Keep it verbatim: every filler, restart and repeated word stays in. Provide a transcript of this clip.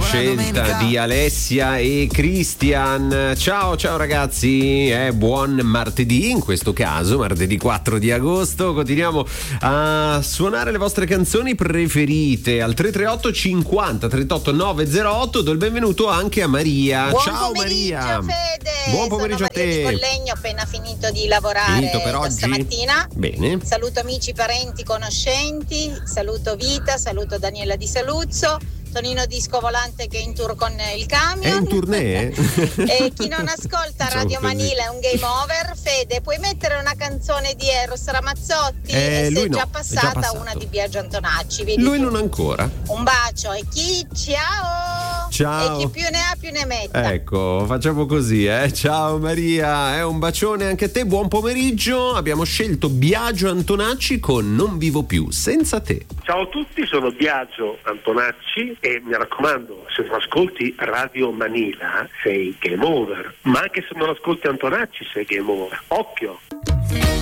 scelta di Alessia e Christian. Ciao ciao ragazzi, è buon martedì, in questo caso martedì quattro di agosto. Continuiamo a suonare le vostre canzoni preferite al tre tre otto cinquanta trentotto novecentotto. Do il benvenuto anche a Maria. Buon Ciao pomeriggio, Maria. Fede. Buon pomeriggio Sono a Maria te. di Collegno, ho appena finito di lavorare Finito per oggi? stamattina. Bene. Saluto amici, parenti, conoscenti, saluto Vita, saluto Daniela Di Saluzzo, Tonino Disco Volante che è in tour con il camion. È in tournée? E chi non ascolta Diciamo Radio così. Manila è un game over. Fede, puoi mettere una canzone di Eros Ramazzotti? Eh, e se lui è no, già è già passata passato. una di Biagio Antonacci. Vedi Lui tu. non ancora. Un bacio e chi ciao! Ciao. E chi più ne ha più ne metta. Ecco, facciamo così, eh. Ciao Maria, eh, un bacione anche a te, buon pomeriggio. Abbiamo scelto Biagio Antonacci con Non vivo più senza te. Ciao a tutti, sono Biagio Antonacci e mi raccomando, se non ascolti Radio Manila sei game over, ma anche se non ascolti Antonacci sei game over. Occhio!